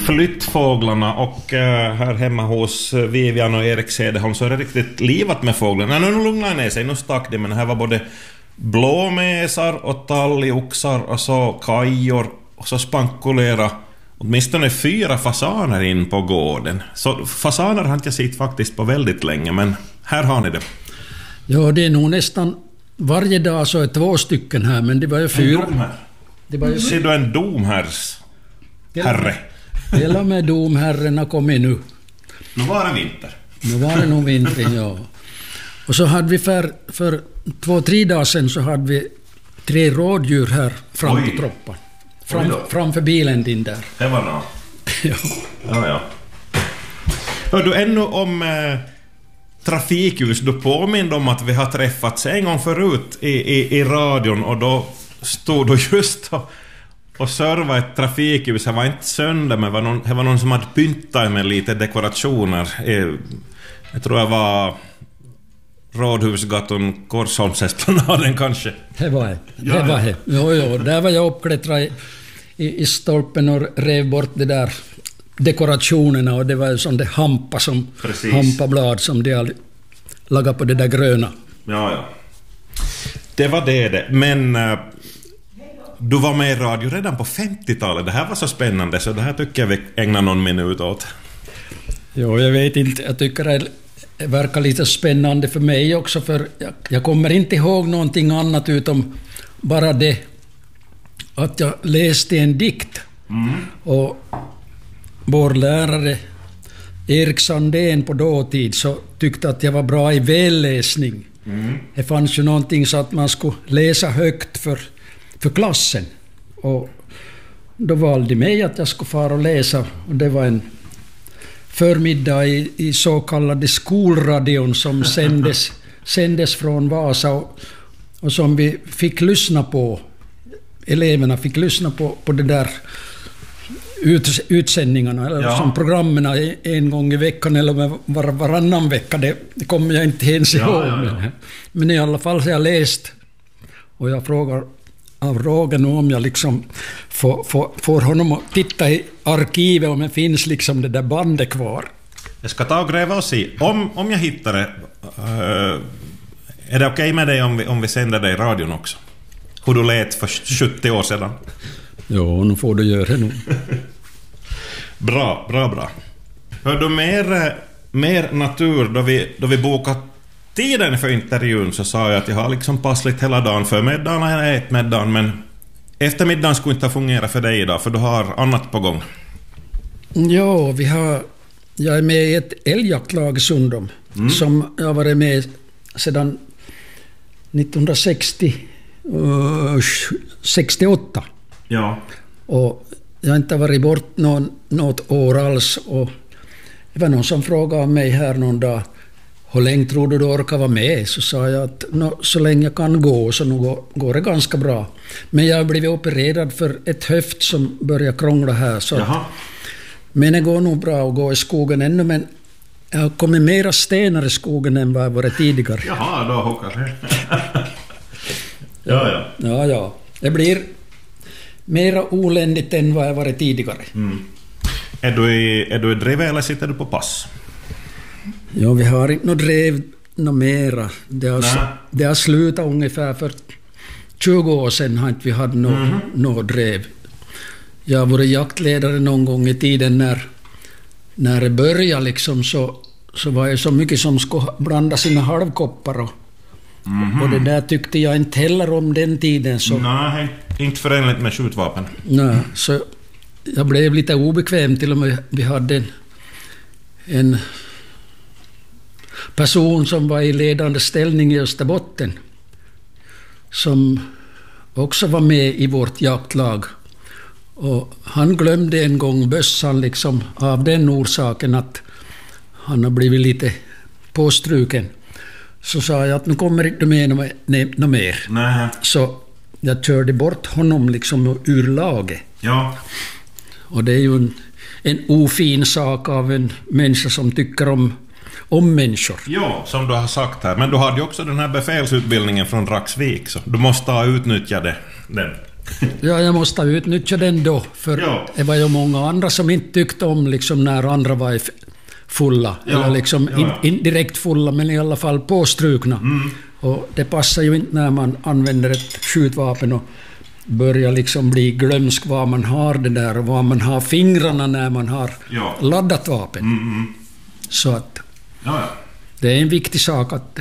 flyttfåglarna och här hemma hos Vivian och Erik Cederholm så är det riktigt livat med fåglarna. Nu lugnar ner sig, nu stack det, men här var både blåmesar och talgoxar och så kajor och så spankulera åtminstone 4 fasaner in på gården. Så fasaner har inte jag sett faktiskt på väldigt länge, men här har ni det. Ja, det är nog nästan varje dag så är 2 stycken här, men det var ju 4. Ser du en domherrs herre? Hela med domherren har kommit nu. Nu var det vinter. Nu var det nog vinter, ja. Och så hade vi för 2-3 dagar sedan så hade vi 3 rådjur här fram på trappan. Framför bilen din där. Det var bra. Ja. Ja. Hör du ännu om trafikljus? Du påminner om att vi har träffats en gång förut i radion och då stod du just och serva ett trafikljus. Det var inte sönder, men det var någon som hade pyntat med lite dekorationer. Jag tror det var Rådhusgatan, Korsholmsesplanaden kanske. Det var det. Jo, där var jag uppklättrad i stolpen och rev bort det där dekorationerna, och det var ju sån där hampablad som de hade lagat på det där gröna. Ja. Det var det. Men du var med i radio redan på 50-talet. Det här var så spännande, så det här tycker jag vi ägnar någon minut åt. Jo, jag vet inte. Jag tycker det verkar lite spännande för mig också, för jag kommer inte ihåg någonting annat utom bara det att jag läste en dikt. Och vår lärare Erik Sandén på dåtid så tyckte att jag var bra i välläsning. Det fanns ju någonting så att man skulle läsa högt för klassen, och då valde mig att jag skulle fara och läsa, och det var en förmiddag i så kallade skolradion som sändes från Vasa och som vi fick lyssna på. Eleverna fick lyssna på det där utsändningarna, eller som programmen en gång i veckan eller varannan vecka, det kommer jag inte ens ihåg. Men i alla fall så har jag läst, och jag frågar av Roger om jag liksom får honom att titta i arkivet om det finns liksom det där bandet kvar. Jag ska ta och gräva och se. Om jag hittar det, är det okej med dig om vi sänder det i radion också? Hur du lät för 70 år sedan. Jo, nu får du göra det nu. Bra. Hör du mer natur då vi bokat tiden för intervjun, så sa jag att jag har liksom passligt hela dagen. För middagen har jag ätit middagen, men eftermiddagen skulle inte fungera för dig idag, för du har annat på gång. Ja, jag är med i ett älgjaktlag i Sundom som jag har varit med sedan 1968. Ja. Och jag har inte varit bort något år alls, och det var någon som frågade mig här någon dag: hur länge tror du orkar vara med? Så sa jag att så länge jag kan gå, så nu går det ganska bra. Men jag har blivit opererad för ett höft som börjar krångla här. Så men det går nog bra att gå i skogen ännu, men jag har kommit mera stenar i skogen än vad jag varit tidigare. Jaha, då hoppas jag. Ja. Det blir mera oländigt än vad jag varit tidigare. Är du i drev eller sitter du på pass? Ja, vi har inte något drev mera. Det har slutat ungefär för 20 år sedan har inte vi hade något drev. Jag har varit jaktledare någon gång i tiden när det började liksom, så var det så mycket som skulle blanda sina halvkoppar och det där tyckte jag inte heller om den tiden. Så. Nej, inte förenligt med skjutvapen. Nej, så jag blev lite obekväm till och med. Vi hade en person som var i ledande ställning i Österbotten som också var med i vårt jaktlag. Och han glömde en gång bössan liksom av den orsaken att han har blivit lite påstruken. Så sa jag att nu kommer inte med något mer. Nej. Så jag körde bort honom liksom ur laget. Ja. Och det är ju en ofin sak av en människa som tycker om människor. Ja, som du har sagt här. Men du hade ju också den här befälsutbildningen från Raxvik, så du måste ha utnyttjat den. Ja, jag måste utnyttja den då, för Ja. det var ju många andra som inte tyckte om liksom när andra var fulla, Ja, eller liksom ja. inte direkt fulla, men i alla fall påstrukna. Och det passar ju inte när man använder ett skjutvapen och börjar liksom bli glömsk vad man har det där och vad man har fingrarna när man har Ja. laddat vapen. Så att Ja, ja. det är en viktig sak att